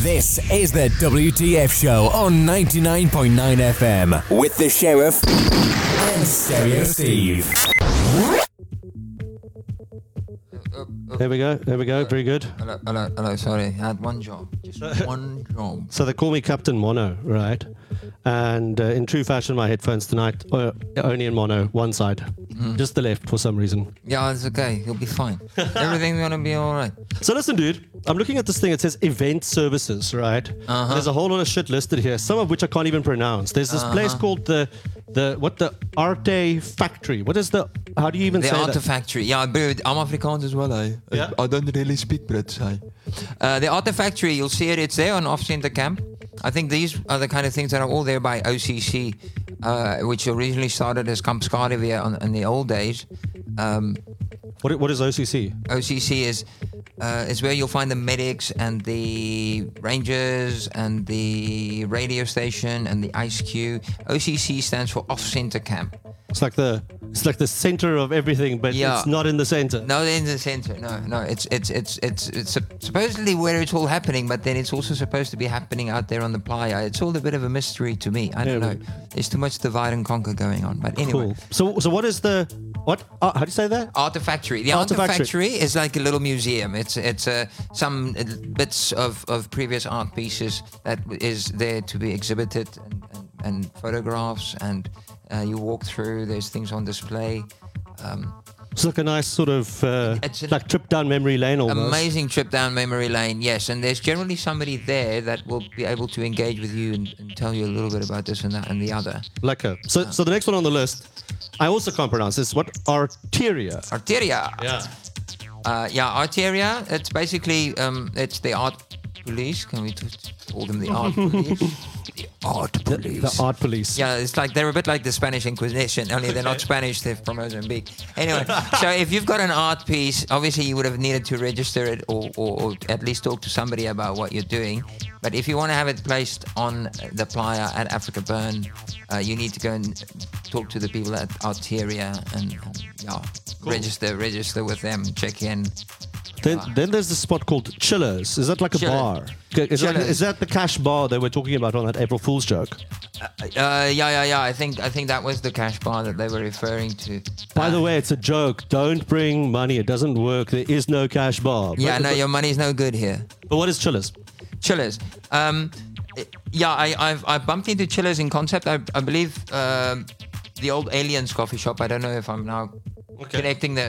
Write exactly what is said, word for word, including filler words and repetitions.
This is the W T F Show on ninety-nine point nine F M with the Sheriff and Stereo Steve. There we go. There we go. Very good. Hello, hello, hello. Sorry, I had one job. Just one job. So they call me Captain Mono, right? And uh, in true fashion, my headphones tonight are only in mono, one side, mm. just the left for some reason. Yeah, it's okay. You'll be fine. Everything's gonna be all right. So listen, dude. I'm looking at this thing. It says event services, right? Uh-huh. There's a whole lot of shit listed here. Some of which I can't even pronounce. There's this uh-huh. place called the the what the Arte Factory. What is the? How do you even the say Arte that? Factory. Yeah, but I'm Afrikaans as well, eh? Yeah. I don't really speak Brits, eh? Uh, the Arte Factory. You'll see it. It's there on Off Center Camp. I think these are the kind of things that are all there by O C C, uh, which originally started as Camp Skadewee on, in the old days. Um, what what is O C C? O C C is uh, is where you'll find the medics and the rangers and the radio station and the I C E. O C C stands for Off Center Camp. It's like the it's like the center of everything, but yeah. it's not in the center. No, in the center. No, no. It's it's it's it's it's supposedly where it's all happening, but then it's also supposed to be happening out there on the playa. It's all a bit of a mystery to me. I don't yeah, know. There's too much divide and conquer going on. But anyway. Cool. So so what is the what? Uh, how do you say that? Arte Factory. The Arte Factory is like a little museum. It's it's uh, some bits of, of previous art pieces that is there to be exhibited and, and, and photographs and uh, you walk through. There's things on display. Um, It's like a nice sort of uh, it's an like trip down memory lane almost. Amazing trip down memory lane, yes. And there's generally somebody there that will be able to engage with you and, and tell you a little bit about this and that and the other. Lekker. So, uh, so the next one on the list, I also can't pronounce this. What? Arteria. Arteria. Yeah. Uh, yeah, Arteria. It's basically um, it's the art police. Can we t- call them the art police? The art police. The, the art police. Yeah, it's like they're a bit like the Spanish Inquisition, only they're not Spanish, they're from Mozambique. Anyway, so if you've got an art piece, obviously you would have needed to register it or, or, or at least talk to somebody about what you're doing. But if you want to have it placed on the playa at Africa Burn, uh, you need to go and talk to the people at Arteria and, and yeah, cool. register, register with them, check in. Then, then there's this spot called Chillers. Is that like a Chiller. bar? Is that, is that the cash bar they were talking about on that April Fool's joke? Uh, uh, yeah, yeah, yeah. I think I think that was the cash bar that they were referring to. By uh, the way, it's a joke. Don't bring money. It doesn't work. There is no cash bar. Yeah, but, no, but, your money's no good here. But what is Chillers? Chillers. Um, yeah, I, I've I bumped into Chillers in concept. I, I believe um, the old Aliens coffee shop. I don't know if I'm now okay. connecting the